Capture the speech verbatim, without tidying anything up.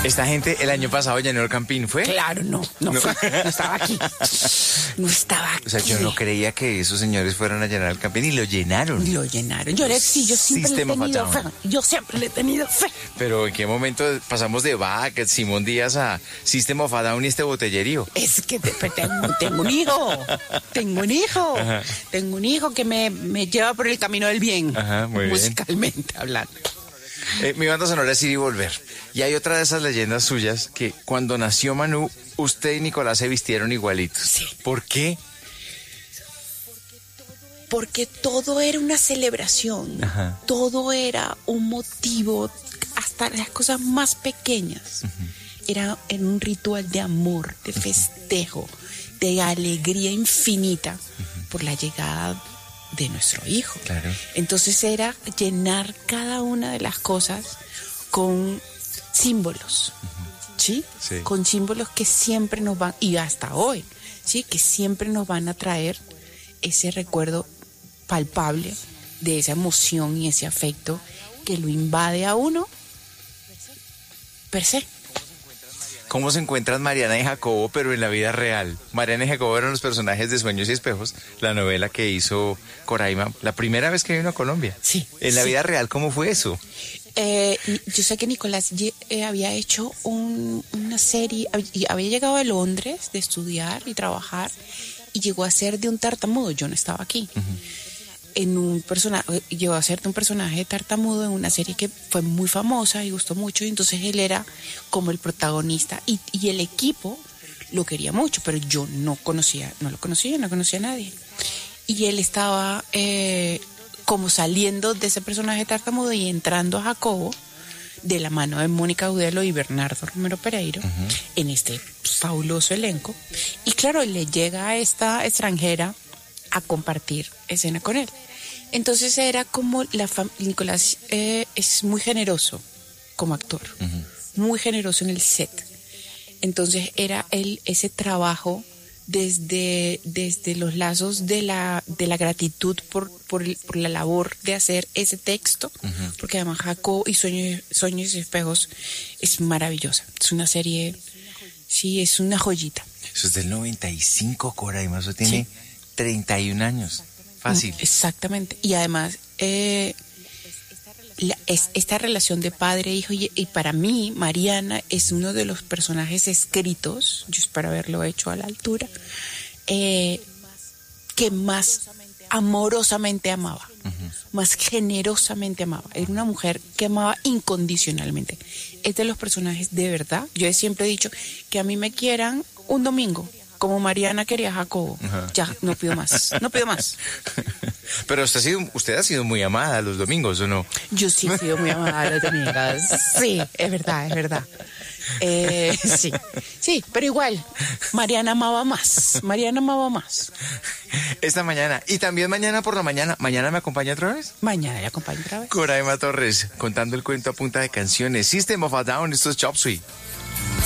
Esta gente el año pasado llenó el Campín, ¿fue? Claro, no, no, No. fue, no estaba aquí. No estaba aquí. O sea, yo no creía que esos señores fueran a llenar el Campín y lo llenaron. Lo llenaron. Yo le, sí, yo siempre System le he of a tenido fe. Down. Yo siempre le he tenido fe. Pero ¿en qué momento pasamos de Bach, Simón Díaz a System of a Down y este botellerío? Es que te- tengo, tengo un hijo. Tengo un hijo. Ajá. Tengo un hijo que me, me lleva por el camino del bien. Ajá, muy bien. musicalmente hablando. Eh, mi banda sonora es Ir y Volver. Y hay otra de esas leyendas suyas que cuando nació Manu, usted y Nicolás se vistieron igualitos. Sí. ¿Por qué? Porque todo era una celebración. Ajá. Todo era un motivo, hasta las cosas más pequeñas. Era en un ritual de amor, de festejo, de alegría infinita por la llegada de nuestro hijo. Claro. Entonces era llenar cada una de las cosas con símbolos, ¿sí? Sí. Con símbolos que siempre nos van, y hasta hoy, ¿sí? Que siempre nos van a traer ese recuerdo palpable de esa emoción y ese afecto que lo invade a uno per se. ¿Cómo se encuentran Mariana y Jacobo, pero en la vida real? Mariana y Jacobo eran los personajes de Sueños y Espejos, la novela que hizo Coraima, la primera vez que vino a Colombia. Sí, En la sí. vida real, ¿cómo fue eso? Eh, yo sé que Nicolás ye- eh, había hecho un- una serie, hab- y había llegado a Londres de estudiar y trabajar, y llegó a ser de un tartamudo, yo no estaba aquí. En un personaje, llegó a ser de un personaje de tartamudo en una serie que fue muy famosa y gustó mucho, y entonces él era como el protagonista, y, y el equipo lo quería mucho, pero yo no conocía, no lo conocía, no conocía a nadie. Y él estaba eh, como saliendo de ese personaje tartamudo y entrando a Jacobo de la mano de Mónica Udelo y Bernardo Romero Pereiro en este fabuloso elenco. Y claro, le llega a esta extranjera a compartir escena con él. Entonces era como la fam- Nicolás eh, es muy generoso como actor, muy generoso en el set. Entonces era él ese trabajo desde, desde los lazos de la, de la gratitud por, por, el- por la labor de hacer ese texto, porque además Jacob y Sueños, Sueños y Espejos es maravillosa. Es una serie, sí, es una joyita. Eso es del noventa y cinco, Coraima, eso tiene treinta y un años. Fácil. Exactamente. Y además, eh, la- es, esta relación de padre-hijo, y, y para mí, Mariana es uno de los personajes escritos, yo espero haberlo hecho a la altura, eh, que más amorosamente amaba, más generosamente amaba. Era una mujer que amaba incondicionalmente. Es de los personajes de verdad. Yo he siempre dicho que a mí me quieran un domingo, como Mariana quería a Jacobo. Ajá. Ya, no pido más, no pido más. Pero usted ha, sido, usted ha sido muy amada los domingos, ¿o no? Yo sí he sido muy amada a los domingos. Sí, es verdad, es verdad. Eh, sí, sí, pero igual, Mariana amaba más. Mariana amaba más. Esta mañana, y también mañana por la mañana, ¿mañana me acompaña otra vez? Mañana le acompaño otra vez. Coraima Torres, contando el cuento a punta de canciones. System of a Down, esto es Chop Suey.